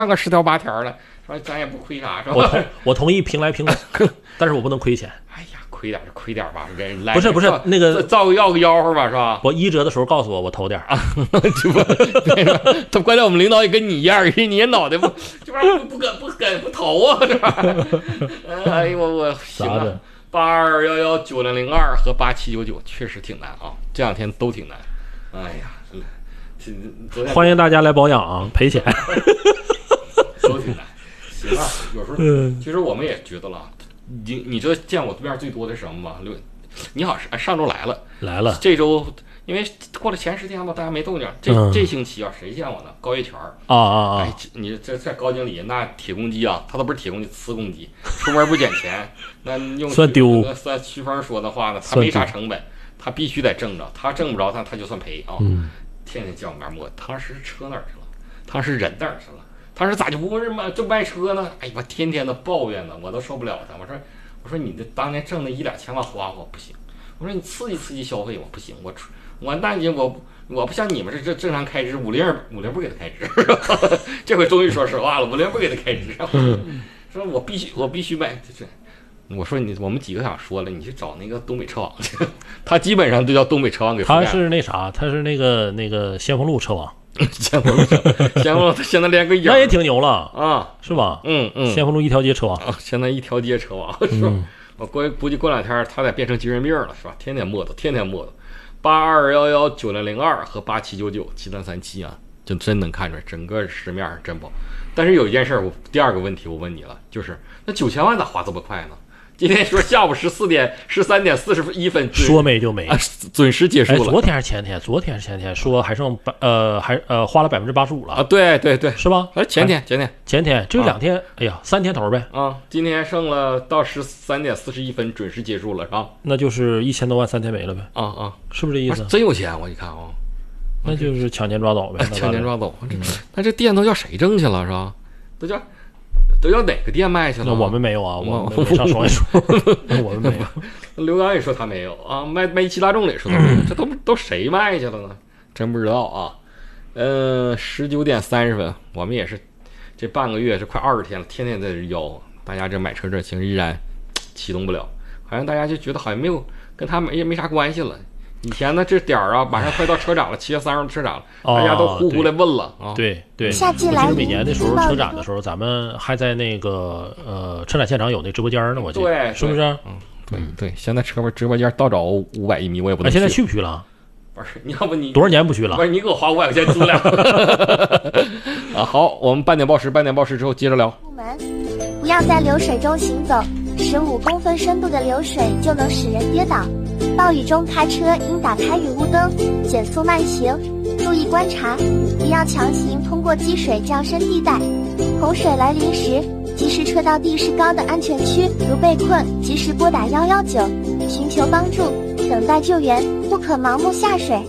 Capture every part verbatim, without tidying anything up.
上个十条八条了，说咱也不亏啥，是吧？ 我同我同意平来平走，但是我不能亏钱。 哎呀，亏点就亏点吧，人来不是不是那个造个要个吆喝吧，是吧？ 我一折的时候告诉我，我投点啊， 就不，他关键我们领导也跟你一样，你也脑袋不，这玩意儿不不跟不跟不投啊，是吧？哎呦我我行啊，八二幺幺九零零二和八七九九确实挺难啊，这两天都挺难。哎呀。 欢迎大家来保养啊，赔钱都挺难。行啊，有时候其实我们也觉得了，你你知道见我对面最多的是什么吗？你好，是上周来了， 来了。 这周因为过了前十天吧，大家没动静。这、嗯、这星期啊，谁见我呢？高月全啊啊啊！ 哎，你这这高经理那铁公鸡啊，他都不是铁公鸡，磁公鸡，出门不捡钱，那用算丢。 那算徐峰说的话呢，他没啥成本，他必须得挣着，他挣不着他他就算赔啊。 嗯。 天天叫我们那儿摸，当时车哪儿去了？当时人哪儿去了？当时咋就不是卖就卖车呢？哎呀，我天天的抱怨呢，我都受不了他。我说，我说你这当年挣的一两千万花花不行。我说你刺激刺激消费我不行，我我那你我我不像你们是这正常开支，五菱五菱不给他开支，这回终于说实话了，五菱不给他开支，说我必须我必须买这。我说你，我们几个想说了，你去找那个东北车网去，他基本上都叫东北车网给覆盖。 他是那啥，他是那个那个先锋路车网， 先锋路车，先锋路他现在连个影， 那也挺牛了啊， 是吧？ 嗯嗯， 先锋路一条街车网， 啊、现在一条街车网是吧？嗯、我估估计过两天他得变成精神病了，是吧？天天磨叨，天天磨叨。八二幺幺九零零二和八七九九七三三七啊，就真能看出来整个市面真不好。但是有一件事，我第二个问题我问你了，就是那九千万咋花这么快呢？今天说下午十四点十三点四十一分， 说没就没， 啊、准时结束了。 哎，昨天还是前天？昨天还是前天？说还剩百呃还呃花了百分之八十五了啊！对对对， 是吧？ 哎，前天前天前天就两天，啊、哎呀，三天头呗啊！今天剩了到十三点四十一分准时结束了，是吧？ 那就是一千多万三天没了呗啊啊！ 是不是这意思？ 啊、真有钱，我一看啊、哦， 那就是抢钱抓走呗， 抢钱抓走。嗯、那这店都叫谁挣去了，是吧？都叫。都要哪个店卖去了？ 那我们没有啊，我们没上双位数，我们没有。刘刚也说他没有啊，卖卖一汽大众也说他没有，这都都谁卖去了呢？真不知道啊。嗯，十九点三十分，我们也是这半个月是快二十天了，天天在这要，大家这买车热情依然启动不了，好像大家就觉得好像没有跟他没没啥关系了。以前呢，这点儿啊，马上快到车展了，七月三十号车展了， 哦、 大家都呼呼来问了啊。 对对，夏季来临，每年的时候车展的时候，咱们还在那个呃车展现场有那直播间呢，我记得， 对， 是不是？ 嗯，对对。现在车直播间倒找五百一米，我也不能去。 现在去不去了？ 不是，你要不你多少年不去了？ 不是，你给我花五百块钱租俩。啊，好，我们半点报时，半点报时之后接着聊。 出门，不要在流水中行走，十五公分深度的流水就能使人跌倒。暴雨中开车应打开雨雾灯，减速慢行，注意观察，不要强行通过积水降深地带。洪水来临时，及时撤到地势高的安全区，如被困，及时拨打一一九，寻求帮助，等待救援，不可盲目下水。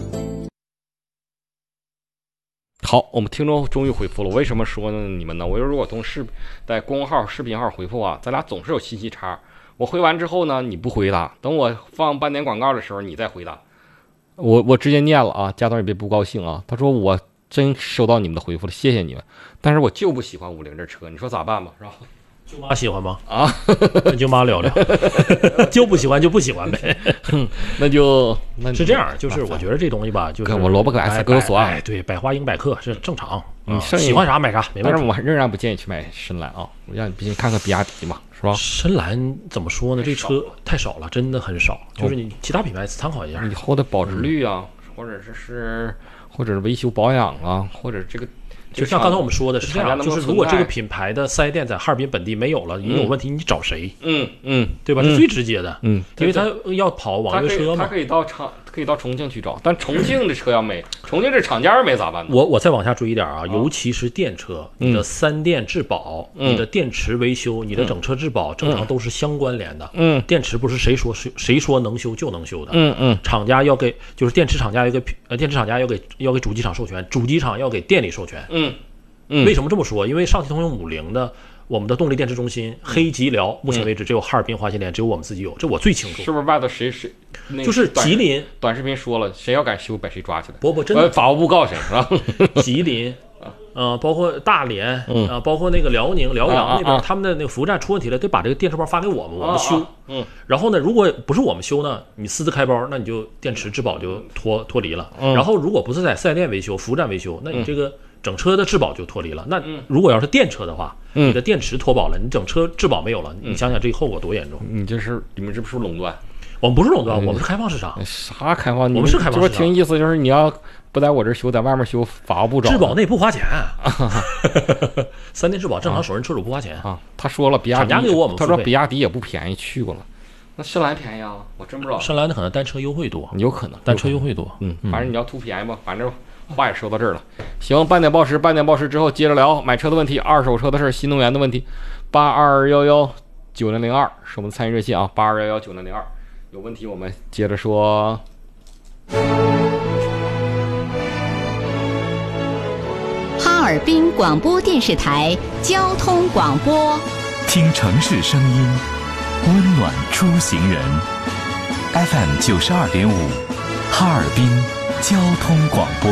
好，我们听众终于回复了。为什么说呢？你们呢？我如果从视在公众号、视频号回复啊，咱俩总是有信息差。我回完之后呢，你不回答，等我放半点广告的时候，你再回答。我我直接念了啊，家长也别不高兴啊。他说我真收到你们的回复了，谢谢你们。但是我就不喜欢五菱这车，你说咋办吧？是吧？ 舅妈喜欢吗？ 啊， 跟舅妈聊聊，就不喜欢就不喜欢呗。 那就那是这样，就是我觉得这东西吧，就是我萝卜白菜各有所爱， 对，百花赢百客是正常。 你喜欢啥买啥，没问题。 但是我仍然不建议去买深蓝啊，我让你毕竟看看比亚迪嘛，是吧？ 深蓝怎么说呢？这车太少了，真的很少。就是你其他品牌参考一下， 以后的保值率啊，或者是是或者是维修保养啊，或者这个。 就像刚才我们说的是这样，就是如果这个品牌的四 S 店在哈尔滨本地没有了，你有问题你找谁？ 嗯嗯， 对吧？是最直接的， 嗯， 因为他要跑网约车嘛。 他可以到长，可以到重庆去找，但重庆的车要没，重庆这厂家没咋办呢？ 我我再往下追一点啊，尤其是电车，你的三电质保、你的电池维修、你的整车质保，正常都是相关联的。 嗯， 电池不是谁说谁谁说能修就能修的。 嗯嗯， 厂家要给，就是电池厂家要给呃电池厂家要给要给主机厂授权，主机厂要给店里授权。 嗯。嗯， 为什么这么说？因为上汽通用五菱的我们的动力电池中心、黑吉辽，目前为止只有哈尔滨华新联，只有我们自己有，这我最清楚。 是不是外头谁谁？那个、 就是吉林短视频说了，谁要敢修，把谁抓起来。 不不，真的， 法务部告谁是吧？ 吉林。呃，包括大连，嗯、呃，包括那个辽宁、辽阳那边，啊啊啊他们的那个服务站出问题了，得把这个电池包发给我们，我们修。啊啊嗯，然后呢，如果不是我们修呢，你私自开包，那你就电池质保就脱脱离了。嗯、然后如果不是在四 S 店维修、服务站维修，那你这个整车的质保就脱离了。那如果要是电车的话，嗯、你的电池脱保了，你整车质保没有了，你想想这个后果多严重。 你这是你们这不是垄断？ 我们不是垄断，我们是开放市场。 啥开放？ 我们是开放市场。 就是挺意思，就是你要不在我这修，在外面修，法务部找。 质保内不花钱。三电质保正常首任车主不花钱啊。他说了，比亚迪厂家给我们， 他说比亚迪也不便宜，去过了。那深蓝便宜啊？我真不知道。 深蓝的可能单车优惠多， 有可能单车优惠多。 嗯，反正你要图便宜吧，反正话也说到这儿了。行，半点报时，半点报时之后接着聊买车的问题、二手车的事、新能源的问题。八二幺幺九零零二是我们的参与热线啊，八二幺幺九零零二。有问题我们接着说。 哈尔滨广播电视台交通广播， 听城市声音，温暖出行人。F M 九十二点五，哈尔滨交通广播。